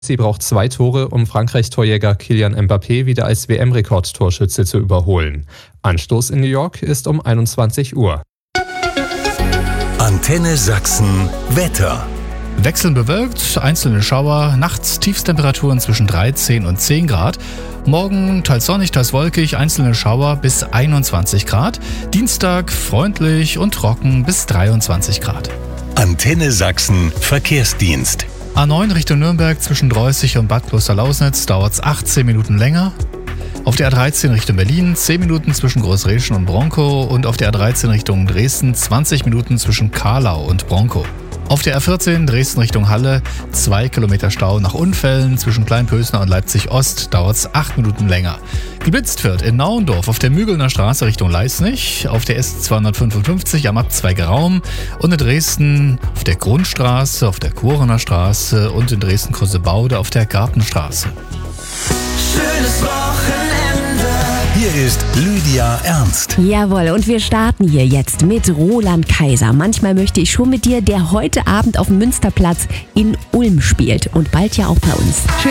Sie braucht 2 Tore, um Frankreichs Torjäger Kylian Mbappé wieder als WM-Rekordtorschütze zu überholen. Anstoß in New York ist um 21 Uhr. Antenne Sachsen Wetter. Wechselnd bewölkt, einzelne Schauer, nachts Tiefstemperaturen zwischen 13 und 10 Grad. Morgen teils sonnig, teils wolkig, einzelne Schauer bis 21 Grad. Dienstag freundlich und trocken bis 23 Grad. Antenne Sachsen Verkehrsdienst. A9 Richtung Nürnberg zwischen Dreußig und Bad Klosterlausnitz dauert es 18 Minuten länger. Auf der A13 Richtung Berlin 10 Minuten zwischen Großreschen und Bronkow und auf der A13 Richtung Dresden 20 Minuten zwischen Karlau und Bronkow. Auf der A14 Dresden Richtung Halle 2 Kilometer Stau nach Unfällen zwischen Kleinpösner und Leipzig Ost dauert es 8 Minuten länger. Geblitzt wird in Nauendorf auf der Mügelner Straße Richtung Leisnig, auf der S255 am Abzweiger Raum und in Dresden auf der Grundstraße, auf der Kurener Straße und in Dresden-Krösebaude auf der Gartenstraße. Schönes Wochenende. Hier ist Lydia Ernst. Jawohl, und wir starten hier jetzt mit Roland Kaiser. Manchmal möchte ich schon mit dir, der heute Abend auf dem Münsterplatz in Ulm spielt und bald ja auch bei uns. Schön